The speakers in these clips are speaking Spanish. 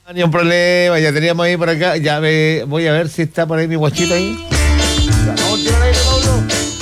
Ni un problema, ya teníamos ahí por acá. Voy a ver si está por ahí mi guachito ahí. Ya, vamos a tirar aire, Pablo.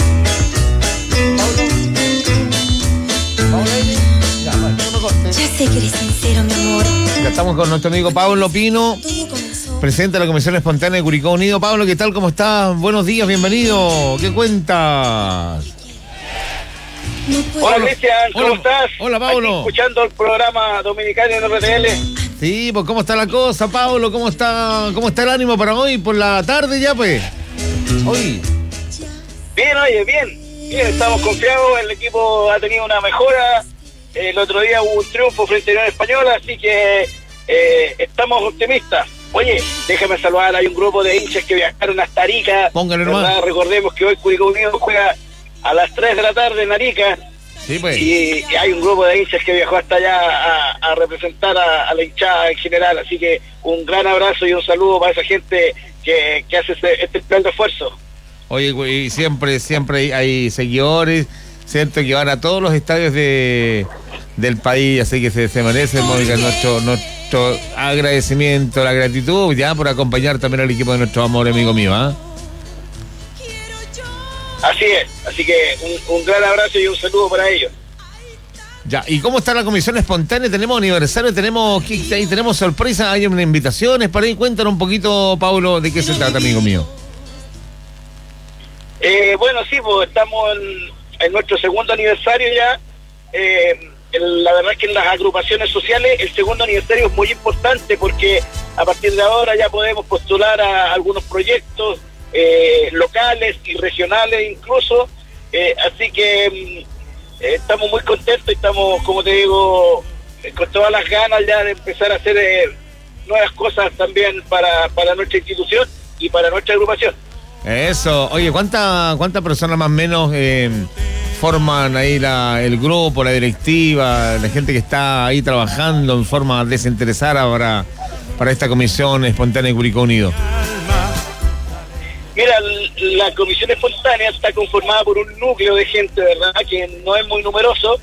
Pablo aire. Ya, vale, no me corte. Ya sé que eres sincero, mi amor. Ya estamos con nuestro amigo Pablo Pino, presidente de la Comisión Espontánea de Curicó Unido. Pablo, ¿qué tal? ¿Cómo estás? Buenos días, bienvenido. ¿Qué cuentas? No puedo. Hola Cristian, ¿cómo estás? Hola, Pablo. Aquí escuchando el programa dominicano en RTL. Sí, pues ¿cómo está la cosa, Pablo? ¿Cómo está el ánimo para hoy? Por la tarde ya, pues. Hoy. Bien, oye, bien. Estamos confiados, el equipo ha tenido una mejora. El otro día hubo un triunfo frente a Unión Española, así que estamos optimistas. Oye, déjame saludar, hay un grupo de hinchas que viajaron hasta Arica. Póngale nomás. Recordemos que hoy Curicó Unido juega a las 3 de la tarde en Arica. Sí, pues. Y hay un grupo de hinchas que viajó hasta allá a representar a la hinchada en general, así que un gran abrazo y un saludo para esa gente que hace este plan de esfuerzo. Oye, güey, siempre hay seguidores, ¿cierto? Que van a todos los estadios del país, así que se merecen, Mónica, nuestro agradecimiento, la gratitud, ya por acompañar también al equipo de nuestro amor, amigo mío, ¿ah? Así es, así que un gran abrazo y un saludo para ellos. Ya, ¿y cómo está la comisión espontánea? Tenemos aniversario, tenemos sorpresa, hay unas invitaciones para ahí. Cuéntanos un poquito, Pablo, de qué se trata, amigo mío. Bueno, sí, pues estamos en nuestro segundo aniversario ya. La verdad es que en las agrupaciones sociales el segundo aniversario es muy importante porque a partir de ahora ya podemos postular a algunos proyectos locales y regionales incluso, así que estamos muy contentos y estamos, como te digo, con todas las ganas ya de empezar a hacer nuevas cosas también para nuestra institución y para nuestra agrupación. Eso, oye, ¿cuántas personas más o menos forman ahí el grupo, la directiva, la gente que está ahí trabajando en forma desinteresada para esta comisión espontánea de Curicó Unido? Mira, la comisión espontánea está conformada por un núcleo de gente, ¿verdad?, que no es muy numeroso,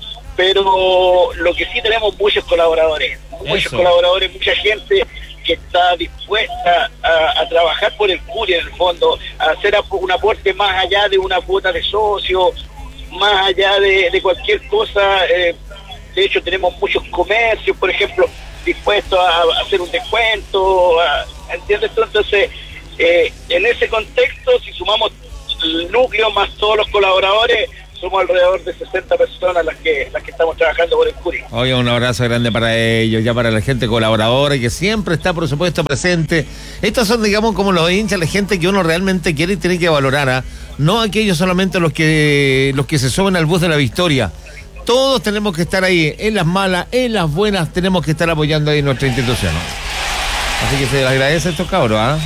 pero lo que sí tenemos muchos colaboradores, mucha gente que está dispuesta a trabajar por el CURI en el fondo, a hacer un aporte más allá de una cuota de socio, más allá de cualquier cosa. De hecho, tenemos muchos comercios, por ejemplo, dispuestos a hacer un descuento, ¿entiendes tú? Entonces, en ese contexto, si sumamos el núcleo más todos los colaboradores, somos alrededor de 60 personas las que estamos trabajando por el CURI. Oye, un abrazo grande para ellos, ya para la gente colaboradora y que siempre está, por supuesto, presente. Estos son, digamos, como los hinchas, la gente que uno realmente quiere y tiene que valorar, ¿ah? No aquellos solamente los que se suben al bus de la victoria. Todos tenemos que estar ahí, en las malas, en las buenas, tenemos que estar apoyando ahí nuestra institución, ¿no? Así que se les agradece a estos cabros, ¿ah?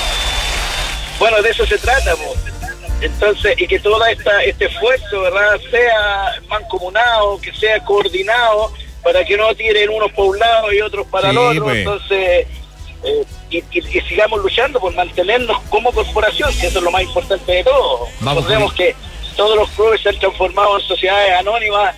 Bueno, de eso se trata, po. Entonces, y que todo este esfuerzo, ¿verdad?, sea mancomunado, que sea coordinado, para que no tiren unos para un lado y otros para el otro. Pues. Entonces, y sigamos luchando por mantenernos como corporación, que eso es lo más importante de todo. Recordemos que todos los clubes se han transformado en sociedades anónimas,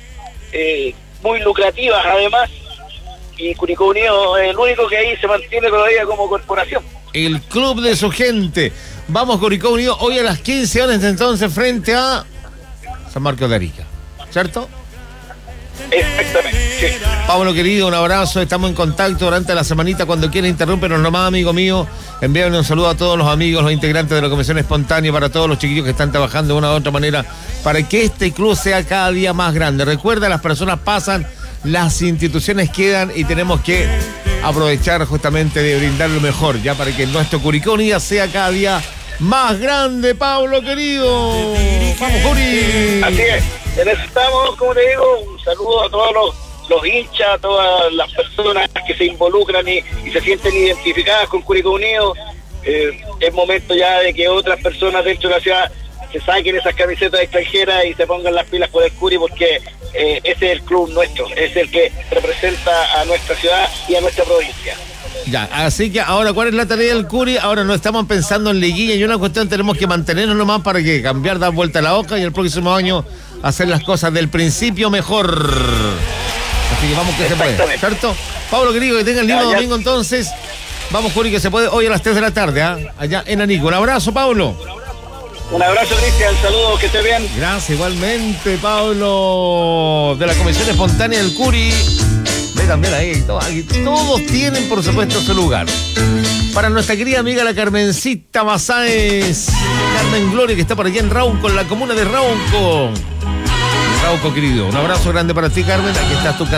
muy lucrativas además, y Curicó Unido es el único que ahí se mantiene todavía como corporación. El club de su gente. Vamos, Curicó Unido, hoy a las 15 horas entonces frente a San Marcos de Arica, ¿cierto? Exactamente, sí. Pablo querido, un abrazo, estamos en contacto durante la semanita, cuando quiera interrúmpenos nomás, amigo mío. Envíame un saludo a todos los amigos, los integrantes de la Comisión Espontánea, para todos los chiquillos que están trabajando de una u otra manera para que este club sea cada día más grande. Recuerda, las personas pasan, las instituciones quedan y tenemos que aprovechar justamente de brindar lo mejor, ya para que nuestro Curicó Unido sea cada día más grande, Pablo querido. ¡Vamos, Curi! Así es, necesitamos, como te digo, un saludo a todos los hinchas, a todas las personas que se involucran y se sienten identificadas con Curicó Unido. Es momento ya de que otras personas dentro de la ciudad se saquen esas camisetas extranjeras y se pongan las pilas por el Curi, porque ese es el club nuestro, es el que representa a nuestra ciudad y a nuestra provincia. Ya, así que ahora, ¿cuál es la tarea del Curi? Ahora no estamos pensando en liguilla y una cuestión, tenemos que mantenernos nomás para que cambiar, dar vuelta a la hoja y el próximo año hacer las cosas del principio mejor. Así que vamos que se puede, ¿cierto? Pablo, querido, que tenga el lindo domingo entonces. Vamos, Juli, que se puede hoy a las 3 de la tarde, allá en Anico. Un abrazo, Pablo. Un abrazo, Cristian, saludos, que esté bien. Gracias, igualmente, Pablo, de la Comisión Espontánea del Curi. Ve también ahí, todos tienen, por supuesto, su lugar. Para nuestra querida amiga la Carmencita Masáez, Carmen Gloria, que está por allá en Rauco, en la comuna de Rauco. Rauco, querido, un abrazo grande para ti, Carmen. Aquí estás tú.